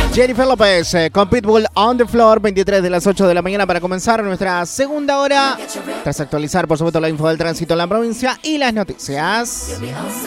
Jennifer López con Pitbull on the Floor, 23 de las 8 de la mañana para comenzar nuestra segunda hora. Tras actualizar, por supuesto, la info del tránsito en la provincia y las noticias.